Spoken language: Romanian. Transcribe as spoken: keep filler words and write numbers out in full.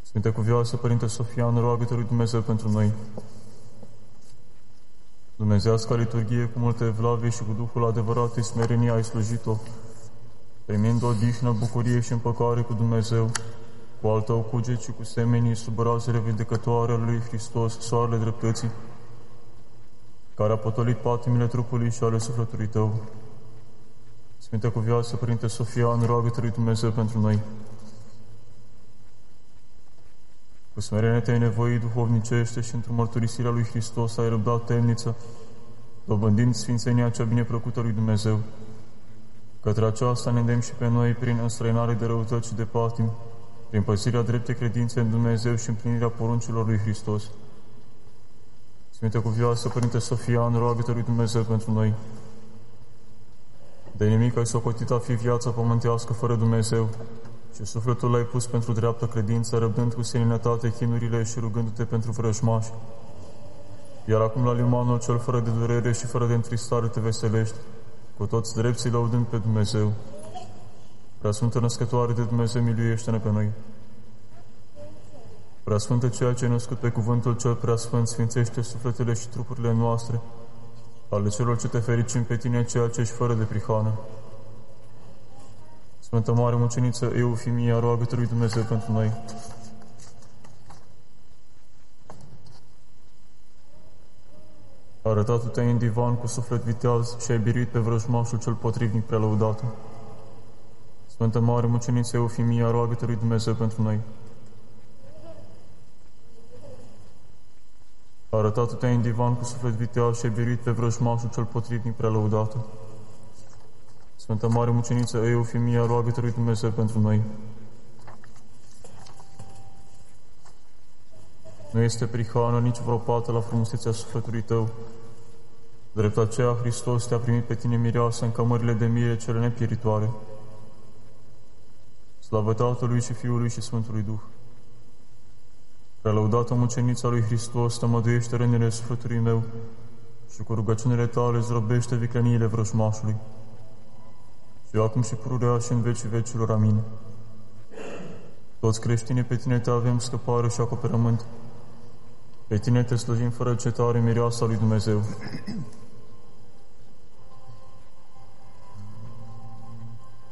Sfinte Cuvioasă Părinte Sofian, roagă-te lui Dumnezeu pentru noi. Dumnezeiasca liturghie, cu multe evlavie și cu Duhul adevăratei smerenie ai slujit-o, primind odihnă, bucurie și împăcare cu Dumnezeu, cu al tău cuget și cu semenii sub razele vindecătoare ale lui Hristos, soarele dreptății, care a potolit patimile trupului și ale sufletului tău. Sfinte Cuvioasă Părinte Sofian, roagă-te lui Dumnezeu pentru noi. Cu smerenie te-ai nevoit duhovnicește și într-o mărturisirea lui Hristos ai răbdat temniță, dobândind sfințenia cea bineplăcută lui Dumnezeu. Către aceasta ne îndemn și pe noi prin înstrăinare de răutăți și de patim, prin păzirea dreptei credințe în Dumnezeu și împlinirea poruncilor lui Hristos. Sfinte Cuvioasă Părinte Sofian, roagă-te lui Dumnezeu pentru noi. De nimic ai socotit a fi viața pământească fără Dumnezeu și sufletul l-ai pus pentru dreaptă credință, răbdând cu seninătate chinurile și rugându-te pentru vrăjmași. Iar acum la limanul cel fără de durere și fără de întristare te veselești, cu toți drepții lăudând pe Dumnezeu. Preasfântă Născătoare de Dumnezeu, miluiește-ne pe noi. Preasfântă ceea ce ai născut pe cuvântul cel preasfânt, sfințește sufletele și trupurile noastre, ale celor ce te fericim pe tine, ceea ce ești fără de prihană. Sfântă Mare Muceniță Eufimia, roagă-te lui Dumnezeu pentru noi. Arătat-te în divan cu suflet viteaz și ai biruit pe vrăjmașul cel potrivnic prelăudat. Sfântă Mare Muceniță Eufimia, roagă-te lui Dumnezeu pentru noi. Arătat-te în divan cu suflet viteaz și ai biruit pe vrăjmașul cel potrivnic prelăudat. Sfântă Mare Muceniță Eufimia, roagă-te lui Dumnezeu pentru noi. Nu este prihană nici vreo pată la frumusețea sufletului tău. Drept aceea, Hristos te-a primit pe tine, mireasă, în cămările de mire cele nepieritoare. Slavă Tatălui și Fiului și Sfântului Duh. Prelăudată mucenița lui Hristos, tămăduiește rănile sufletului meu și cu rugăciunile tale zdrobește vicleniile vrăjmașului. Și acum și pururea și în vecii vecilor. Amin. Toți creștinii pe tine te avem scăpare și acoperământ. Pe tine te slăvim fără cetare, mireasa lui Dumnezeu.